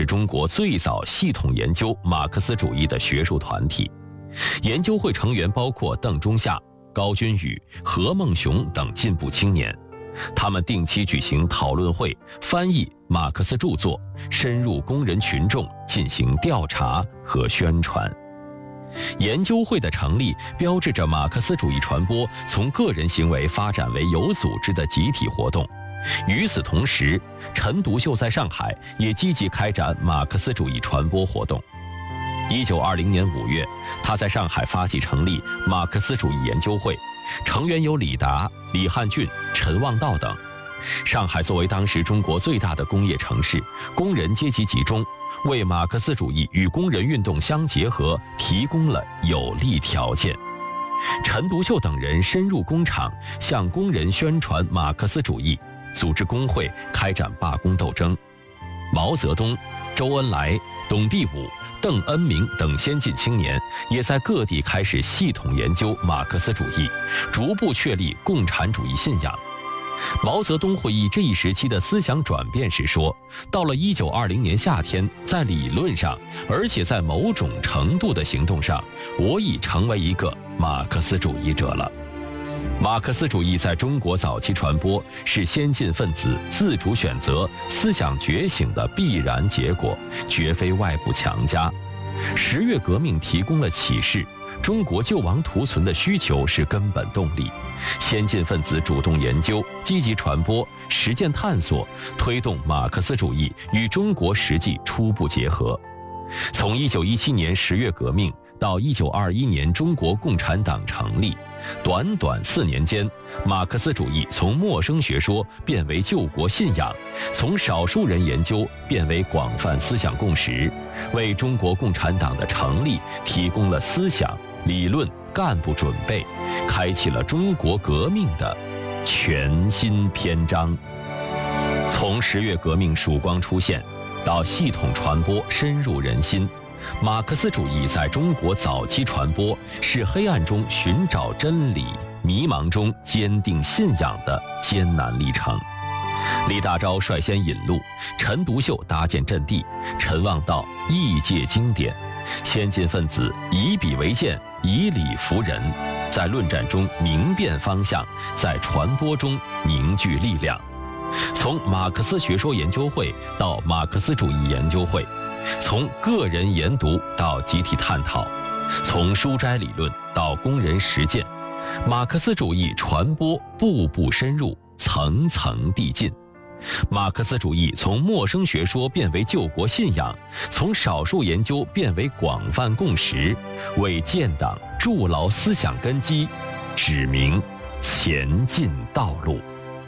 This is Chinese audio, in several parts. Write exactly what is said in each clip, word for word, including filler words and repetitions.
中国最早系统研究马克思主义的学术团体。研究会成员包括邓中夏、高君宇、何孟雄等进步青年，他们定期举行讨论会，翻译马克思著作，深入工人群众进行调查和宣传。研究会的成立标志着马克思主义传播从个人行为发展为有组织的集体活动。与此同时，陈独秀在上海也积极开展马克思主义传播活动。一九二零年五月，他在上海发起成立马克思主义研究会，成员有李达、李汉俊、陈望道等。上海作为当时中国最大的工业城市，工人阶级集中，为马克思主义与工人运动相结合提供了有利条件。陈独秀等人深入工厂，向工人宣传马克思主义，组织工会，开展罢工斗争。毛泽东、周恩来、董必武、邓恩铭等先进青年也在各地开始系统研究马克思主义，逐步确立共产主义信仰。毛泽东会议这一时期的思想转变时说，到了一九二零年夏天，在理论上，而且在某种程度的行动上，我已成为一个马克思主义者了。马克思主义在中国早期传播是先进分子自主选择、思想觉醒的必然结果，绝非外部强加。十月革命提供了启示，中国救亡图存的需求是根本动力。先进分子主动研究、积极传播、实践探索，推动马克思主义与中国实际初步结合。从一九一七年十月革命到一九二一年中国共产党成立，短短四年间，马克思主义从陌生学说变为救国信仰，从少数人研究变为广泛思想共识，为中国共产党的成立提供了思想、理论、干部准备，开启了中国革命的全新篇章。从十月革命曙光出现到系统传播深入人心，马克思主义在中国早期传播是黑暗中寻找真理、迷茫中坚定信仰的艰难历程。李大钊率先引路，陈独秀搭建阵地，陈望道译介经典，先进分子以笔为鉴，以理服人，在论战中明辨方向，在传播中凝聚力量。从马克思学说研究会到马克思主义研究会，从个人研读到集体探讨，从书斋理论到工人实践，马克思主义传播步步深入，层层递进。马克思主义从陌生学说变为救国信仰，从少数研究变为广泛共识，为建党筑牢思想根基，指明前进道路。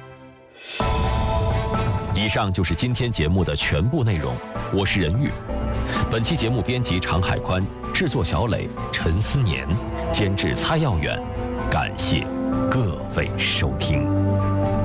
以上就是今天节目的全部内容，我是任玉。本期节目编辑常海宽，制作小磊、陈思年，监制蔡耀远。感谢各位收听。